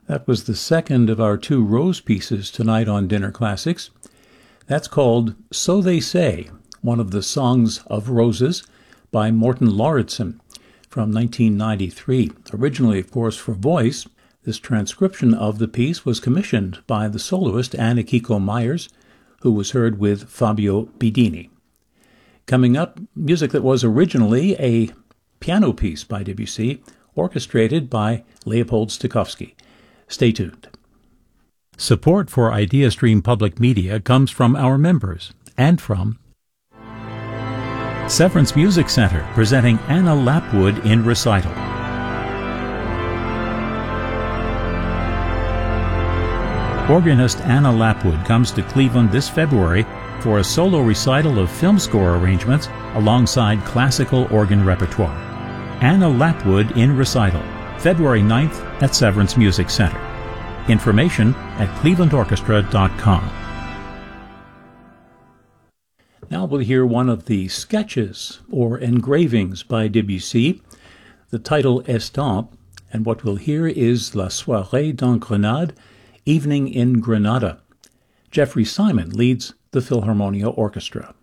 That was the second of our two Rose pieces tonight on Dinner Classics. That's called So They Say, one of the Songs of Roses by Morten Lauridsen from 1993. Originally, of course, for voice, this transcription of the piece was commissioned by the soloist Anna Kiko Myers, who was heard with Fabio Bidini. Coming up, music that was originally a piano piece by Debussy, orchestrated by Leopold Stokowski. Stay tuned. Support for IdeaStream Public Media comes from our members and from Severance Music Center, presenting Anna Lapwood in recital. Organist Anna Lapwood comes to Cleveland this February for a solo recital of film score arrangements alongside classical organ repertoire. Anna Lapwood in recital, February 9th at Severance Music Center. Information at clevelandorchestra.com. Now we'll hear one of the sketches or engravings by Debussy, the title Estampe, and what we'll hear is La Soirée dans Grenade, Evening in Granada. Jeffrey Simon leads the Philharmonia Orchestra.